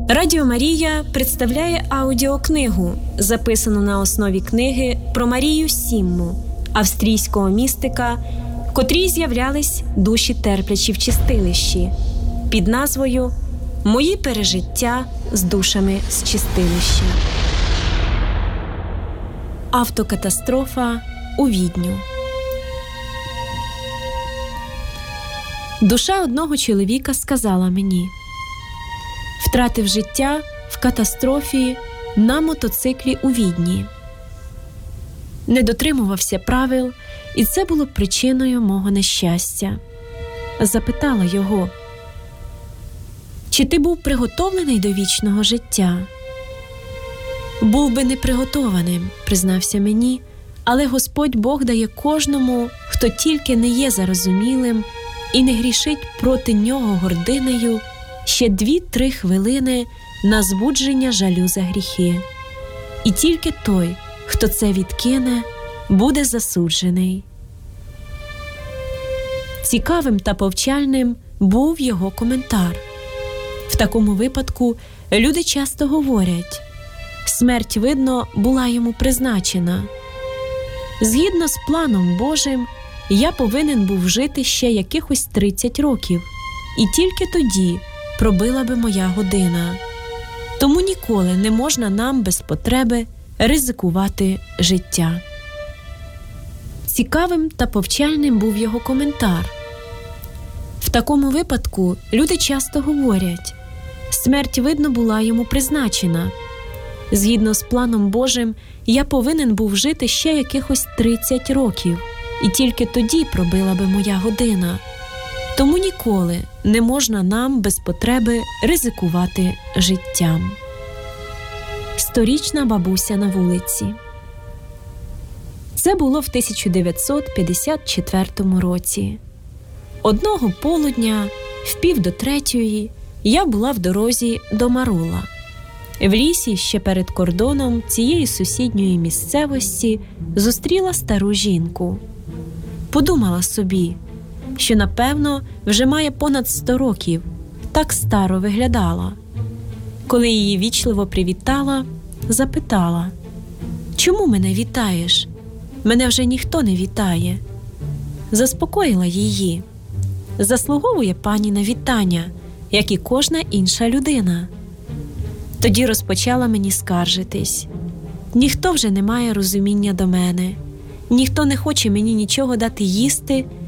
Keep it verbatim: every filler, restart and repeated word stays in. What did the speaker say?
Радіо Марія представляє аудіокнигу, записану на основі книги про Марію Сімму, австрійського містика, в котрій з'являлись душі терплячі в чистилищі, під назвою «Мої пережиття з душами з чистилища». Автокатастрофа у Відню. Душа одного чоловіка сказала мені: втратив життя в катастрофі на мотоциклі у Відні. Не дотримувався правил, і це було причиною мого нещастя. Запитала його: чи ти був приготовлений до вічного життя? Був би неприготованим, признався мені, але Господь Бог дає кожному, хто тільки не є зарозумілим і не грішить проти нього гординею, ще дві-три хвилини на збудження жалю за гріхи. І тільки той, хто це відкине, буде засуджений. Цікавим та повчальним був його коментар. В такому випадку люди часто говорять: смерть, видно, була йому призначена. Згідно з планом Божим, я повинен був жити ще якихось тридцять років, і тільки тоді пробила би моя година. Тому ніколи не можна нам без потреби ризикувати життя. Цікавим та повчальним був його коментар. В такому випадку люди часто говорять: смерть, видно, була йому призначена. Згідно з планом Божим, я повинен був жити ще якихось тридцять років, і тільки тоді пробила би моя година. Тому ніколи не можна нам без потреби ризикувати життям. Сторічна бабуся на вулиці. Це було в тисяча дев'ятсот п'ятдесят четвертому році. Одного полудня, в пів до третьої, я була в дорозі до Марола. В лісі, ще перед кордоном цієї сусідньої місцевості, зустріла стару жінку. Подумала собі, що, напевно, вже має понад сто років, так старо виглядала. Коли її вічливо привітала, запитала: чому мене вітаєш? Мене вже ніхто не вітає. Заспокоїла її: заслуговує пані на вітання, як і кожна інша людина. Тоді розпочала мені скаржитись: ніхто вже не має розуміння до мене, ніхто не хоче мені нічого дати їсти